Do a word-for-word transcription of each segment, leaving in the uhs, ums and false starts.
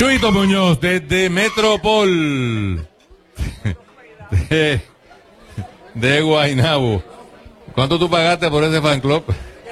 Chuito Muñoz, desde Metropol, de, de Guaynabo. ¿Cuánto tú pagaste por ese fan club?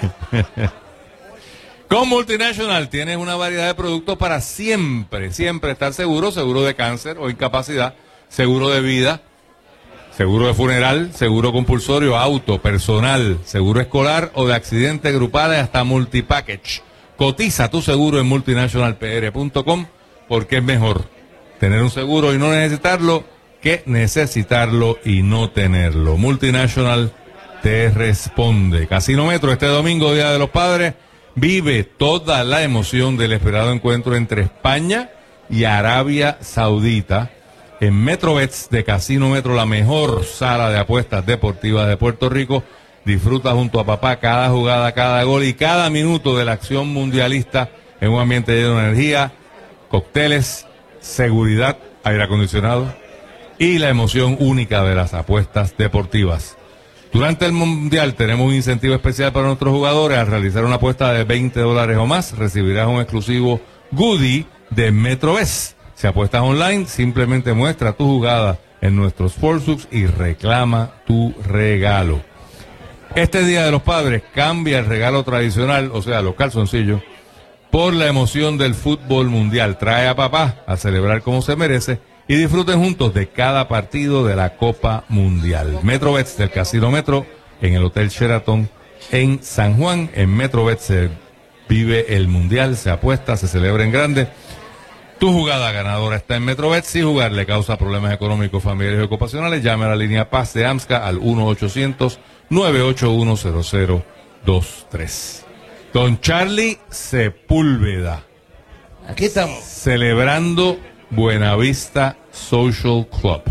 Con Multinational tienes una variedad de productos para siempre, siempre estar seguro, seguro de cáncer o incapacidad, seguro de vida, seguro de funeral, seguro compulsorio, auto, personal, seguro escolar o de accidentes grupales hasta multipackage. Cotiza tu seguro en multinational p r punto com porque es mejor tener un seguro y no necesitarlo que necesitarlo y no tenerlo. Multinational te responde. Casino Metro, este domingo, Día de los Padres, vive toda la emoción del esperado encuentro entre España y Arabia Saudita en Metrobets de Casino Metro, la mejor sala de apuestas deportivas de Puerto Rico. Disfruta junto a papá cada jugada, cada gol y cada minuto de la acción mundialista en un ambiente lleno de energía, cócteles, seguridad, aire acondicionado y la emoción única de las apuestas deportivas. Durante el Mundial tenemos un incentivo especial para nuestros jugadores. Al realizar una apuesta de veinte dólares o más, recibirás un exclusivo goodie de Metrobest. Si apuestas online, simplemente muestra tu jugada en nuestros Sportsbooks y reclama tu regalo. Este Día de los Padres cambia el regalo tradicional, o sea, los calzoncillos, por la emoción del fútbol mundial. Trae a papá a celebrar como se merece y disfruten juntos de cada partido de la Copa Mundial. Metrobets del Casino Metro en el Hotel Sheraton en San Juan. En Metrobets se vive el Mundial, se apuesta, se celebra en grande. Tu jugada ganadora está en Metrobets. Si jugar le causa problemas económicos, familiares y ocupacionales, llame a la línea Paz de AMSCA al uno ochocientos nueve ocho uno cero cero dos tres. Don Charlie Sepúlveda. Aquí estamos. Celebrando Buenavista Social Club.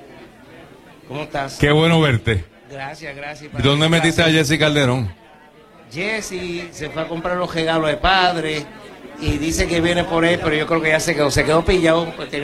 ¿Cómo estás? Qué bueno verte. Gracias, gracias. ¿Y dónde metiste a Jessy Calderón? Jessy se fue a comprar los regalos de padre y dice que viene por él, pero yo creo que ya se quedó, se quedó pillado.